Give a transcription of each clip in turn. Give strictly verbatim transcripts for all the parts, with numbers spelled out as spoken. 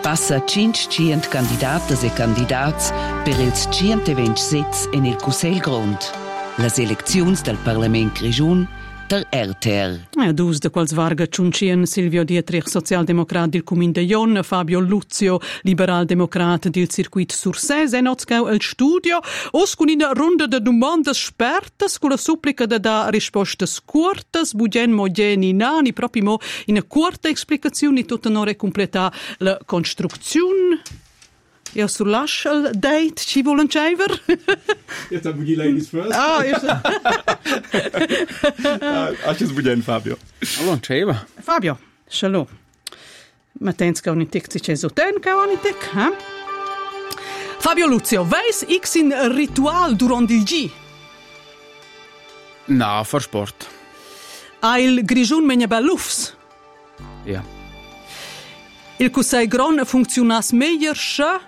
passa cinquecento candidatas e candidats per ils centoventi sitz in il Cussel Grund. Las eleczions del Parlament Grigiun der R T R. E dus de quals varga Ciuncien, Silvio Dietrich, Sozialdemokrat del Cumin de Jon, Fabio Luzio, Liberal-Democrat del Circuit Surses, e nozgau el studio, os con una ronda de domandas spertas, con la supplica de da rispostas curtas, bugien mogeni nani, proprio mo in una curta explicazione, tutta nore completa la construzione. Io sull'ascia il date, ci vuole un civer? Jetzt haben wir die Ladies first. Ah, io... Ascia sbudien, Fabio. Allora, cieva. Fabio, shalom. Ma tens che un tic ci c'è soten che un tic, eh? Fabio Luzio, veis x in ritual durante il G? No, for sport. Ha il Grigiun menia bellufs? Ja. Il Cussei Gron funzionas meglio sche?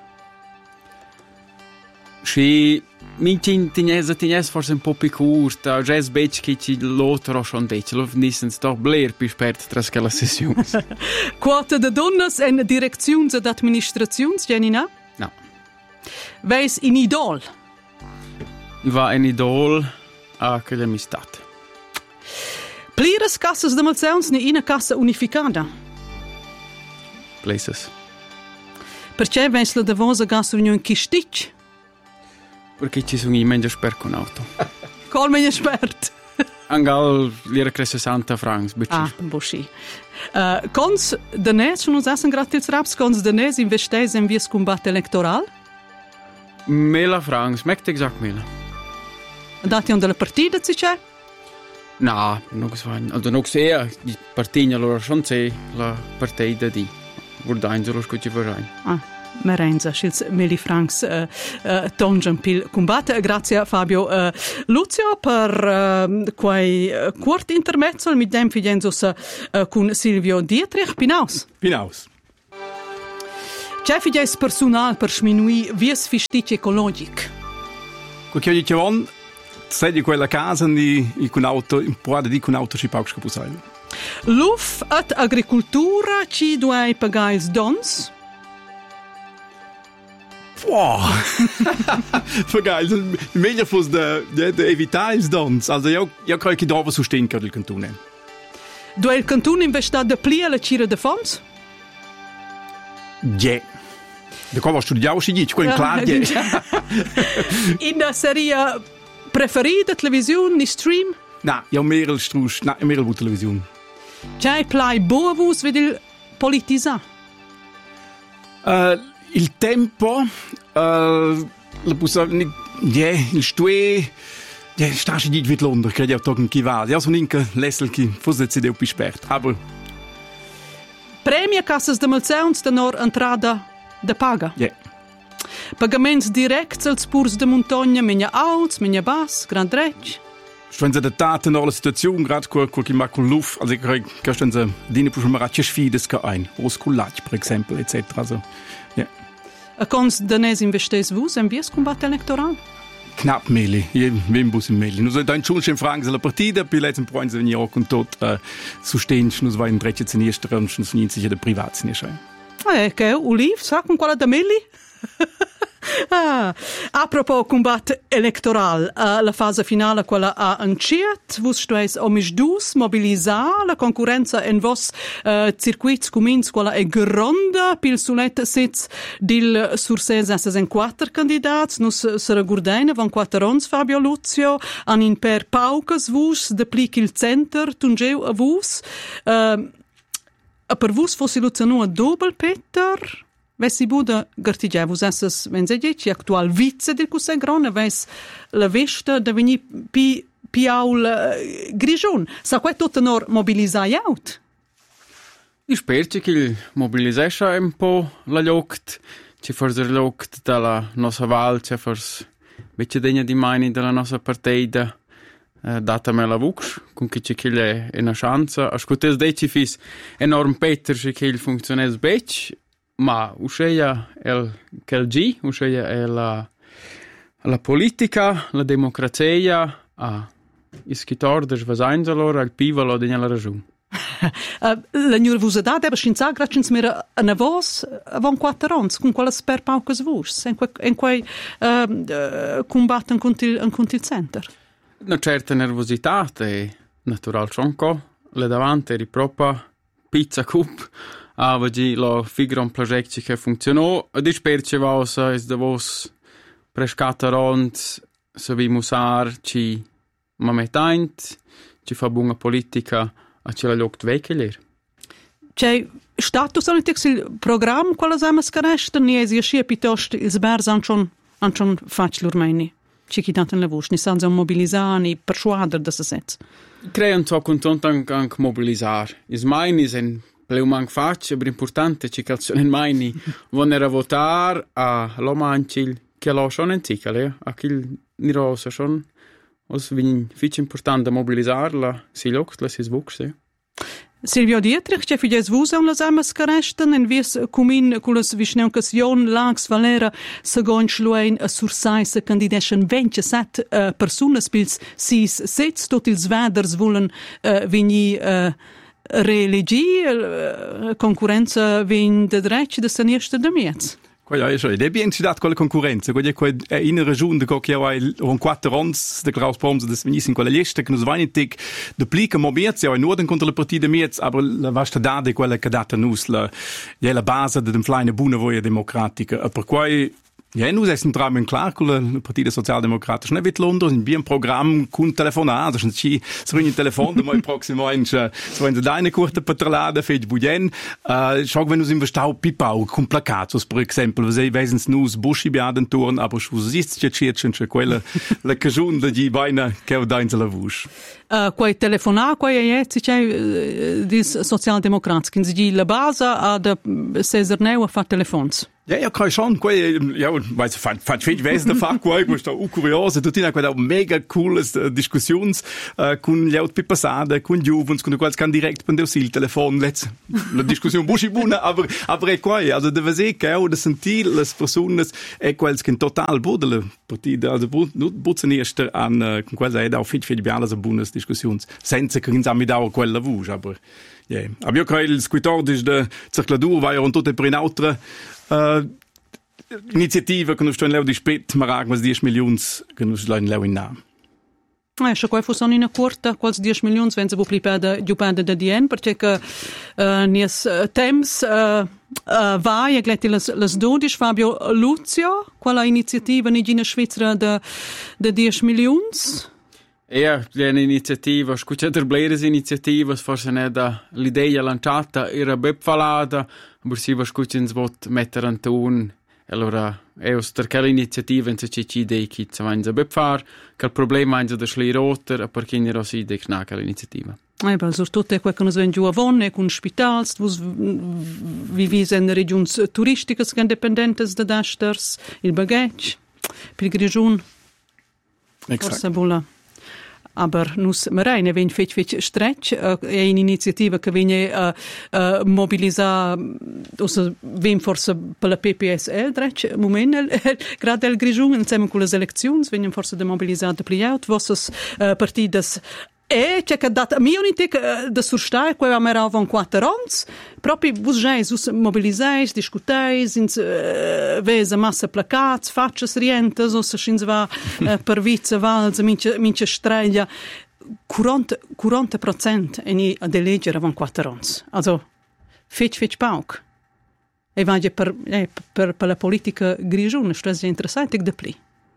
Sì, mi tinese tinese forse un po' più corta, già sbec che ci l'otro schon dece, lo finiscono doch bler più spert tras che la sessione. Quota de donnas en direczions ed administrazions, Janina? No. Veis in idol? Va un idol a quelle amistate. Plires cassas de malzeuns ne ina cassa unificada? Places. Perché veis la devosa gas union kistic? Perché ci sono i meglio spert con auto. Col meglio spert? Angal l'era che sessanta francs, bici. Ah, boschi. Uh, cons de nes, non usassen gratis raps, cons de nes investeis en vies combat electoral? Mela francs, meckt exact mela. Dati on della partida, si c'è? No, non so, also non so, die Partien allora schon se la partita di Vordain so scuti vorrein. Ah, merenza, schils meli francs uh, uh, tongen pil combat. Grazie Fabio uh, Luzio per uh, quei uh, quart intermezzo mit dem fidensos uh, con Silvio Dietrich. Pinaus. Pinaus. C'è fides personal per sminui vies fistic ecologic. Qualche oggi chiavon sei di quella casa di con auto in puada di con auto ci pauc capusai. Luf at agricultura ci duai pagais dons? Wow! Vergeil, meglio fosse de, de, de evitare ils dons. Also io, io credo che dopo sostenga il cantone. Dove il cantone investa de plia la cira de fonds? Yeah. Da come studiavo si dice, quello è claro. In la serie preferita televisione, ni stream? No, io merel strus, no, io merel bu televisione. C'hai plai boavus vedil politisa? Uh, il tempo, uh, la possibilità, yeah, il stue, yeah, sta si dit vit Londra, credo togen chi va. Ja, so ninke lessel chi, forse se deu pispert, aber Premia cassas de malzeuns de nor entrada de paga. yeah. Pagaments directs als purs de montagna, menja alts, menja bas, grand rech. Wenn sie da in der Situation gerade guck ich mal con Luft, also ich kann sie dine push maratje sfides ka ein, oskulat, per esempio, et cetera. Also, ja. A cons de nes investes vus en vies combat electoral? Knapp meli, wem bus im meli. Nur so dein schon schon fragen la partida, bi letzten point se venir con tot uh, sustens, nus vai in drecce zeniestre und nus nien sicher de privats ne schein. Ah, che Oliv, sa con quella da meli? Ah, a propos combat electoral, uh, la fase finale quella a anciet, vus stueis omis dus mobilisar la concorrenza en vos uh, circuits comins quella è gronda pil sulet sitz dil surses esses en quattro candidats, nus sera gurdaina van quattro ons Fabio Luzio, an in per paucas vus de plic il center tungeu a vus, uh, a per vus fossi Luciano a doppel Peter. Vessi Buda gartigevus esses, wenn se dici, actual vice del Cussei Gron, ves la vesta da veni pi, pi aul uh, Grigiun. Sa quai tot nor mobilisai out? Io spero che mobilisesce un po' la loct, ci forse la loct della nostra val, ci forse invece degna di mani della nostra partita, eh, datame la vux, con che c'è che è una chance. Ascoltes deci fis enorm Peter, che il funziones bec, ma usceia el quel G, usceia è la la politica, la democrazia, a ischitor de svasains allora il pivolo degna la ragione. Uh, la nervosità è scienza grazie a una voce avon quattro anni con quella sper paucas vus in quei in quei uh, uh, combattono contro il center. Una certa nervosità è natural chonco, le davanti ripropa pizza cup avagi lo figura un progetto che funzionò e disperce vausa es da vos prescata rond se vi musar ci mametaint ci fa buona politica a ce la loct veikeler. C'è status anche il programma quella sama scaresta ni es sia piuttosto il sbers anchon anchon facile ormai ci chitanten la voce ni sanno mobilizzare persuadere da se set. Crean to content anche mobilizzare. Is mai sen pleu mang faccia, aber importante ci calzone mai von era votar a lo mancil che lo schon enticale a qu'il ni rosa schon os vin fich importante mobilizzarla si lokt la si zvuxe. Silvio Dietrich, c'è figlio svusa una sama scaresten en vies cumin culas visneuncas Jon Lags Valera segon schluein a sursaisa candideschen ventisette uh, personas pils sis sets tot ils vaders volen uh, vini uh, religi uh, concurenza vin de drech de sanierste de miez. Ja, è schon. Debi entschedat quella concorrenza, quella è in una regione che ha un quattro anni de Klaus Promse des venis in quella lista che nos vainitig de plica mobiert, ja in Norden contro le partite miez, aber la vasta dade quella che data nus la ja la base de dem fleine buna voia democratica. Per quai ja, nus essen tramen klar con la partita socialdemocratica. Ne vit Londra in bien Programm con telefonate, schon ci srugni telefon de moi proximo in so in deine kurte patrolade fej budien. Uh, schau wenn nus im Stau pipau con placatos, per esempio, se wesens nus buschi biaden turn, aber schu sitzt je chirchen che quella la cajun de gi vaina che da in la vush. Uh, quei telefona quei jetzt c'è uh, dis socialdemocrats che si la base a de Cesar Neu a fa telefons. Ja, ja, kann schon, quei, ja, weiß, fand, fand viel wesen der Fach, quei, wo ist da auch kurios, tut ihnen quei da mega cooles uh, Diskussions, uh, con laut Pipassade, con Juvens, con quals kann direkt per Sil Telefon, let's, la Diskussion buschi buna, aber, aber è quei, also deve se che o de sentir les personas, è quels che total budele, partida, also butzen erster an, uh, con quals è da auch viel, viel bialas a bunas Diskussions, senza che insami da quella vush, aber, ja, yeah. Aber io credo il quattordici de circoladur vai on tutte per in altre Uh, iniziativa che non sto in leu di spet, ma ragmas dieci milioni che non sto in leu in nam. Eh, se quai fosse in corta, quals dieci milioni, wenn se bu plipada, giupanda da dien, perché che uh, nies uh, temps uh, uh, vai, e gletti les, les dodici, Fabio Luzio, quella iniziativa in Svizzera da dieci milioni? Ja, l'iniziativa, scucciate blere iniziative, forse ne da l'idea lanciata era bepfalata, ma si va scucciando svot mettere antun, allora è per quella iniziativa in se ci idee che si vanno a bepfar, che il problema è da schli roter, a per chi ne rosi idee knaca l'iniziativa. Eh, beh, soprattutto quel che nos ven giù a Vonne, con spitals, vos vivis in regioni turistiche che indipendentes da dasters, il bagagge, per Grigiun, forse bulla. Aber nus Mareine ven fech fech stretch uh, è un'iniziativa che viene uh, uh, mobilizza also ven forse per la P P S L dretch moment grad el Grigiun insieme con le elezioni vengono forse demobilizzate pliaut vossas uh, partidas e c'è che data mi unitic da surstai quella mera von quattro ans proprio vos già sus mobilizzais discutais in uh, vesa massa placats faccias rientas o se schins va uh, per vizza valza mince mince streglia quaranta per cento in a delegere von quattro ans also fetch fetch pauk e va per, eh, per per la politica grigione stas interessante de pli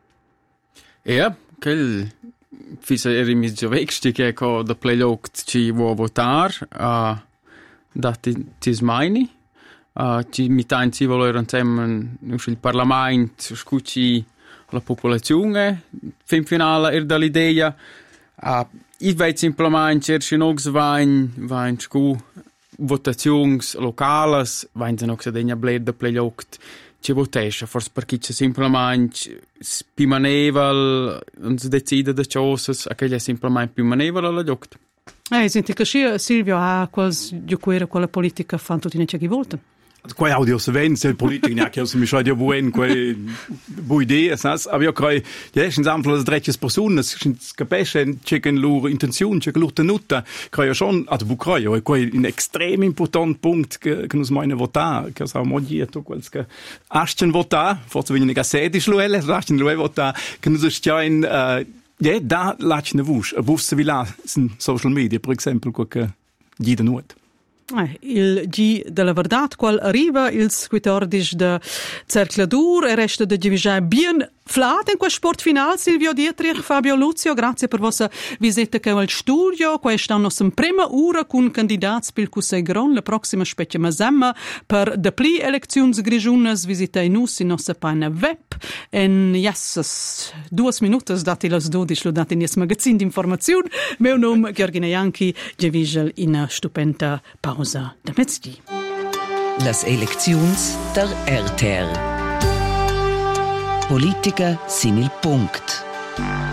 ja quel fisa eri mis giovexti che co da playloct ci vuo votar a dati tismaini a ci mitain ci volere insieme il Parlamento scucci la popolazione fin finale er dall'idea a i vai simplement cerci nox vain vain scu votazions locales vain se nox degna bled da playloct ci votesce, forse perché c'è semplicemente più maneval, non si decide da cose, a che è semplicemente più maneval alla giocta. Eh, senti, che Silvio ha quasi giocuere quella politica fanno tutti ne c'è chi volta. Quei audio sevenza, il politico neanche io mi schau buen, quei bu idee, saps? Aber ja crei, ja, sind einfach das dreches Personen, sind capisce che che loro intenzione, che loro tenuta, crei ja schon, also bu crei, ja, quei un extrem important punkt che che nus meine votar, che sa mo di to quels che asten votar, forse wenn ich sedi schluele, asten lue votar, che nus sta in ja, da lachne vush, a vufse vila in social media, per esempio, che gida nuot. Eh, il G della Verdad, qual arriva il quattordici de Cercladur e resta de division bien flat in quel sport final. Silvio Dietrich, Fabio Luzio, grazie per vostra visita che al studio. Questa è la nostra prima ora con candidati per il Cusegron. La prossima specie mazemma per de pli elezioni grigiunas visitai nus in nostra página web. En yes, duas minutas dati las dodici lo dati nies magazin d'informazione. Meu nome Georgina Janki, Gevigel in a stupenda pausa da mezzdi. Las elecziuns der R T R. Politica sin il punct.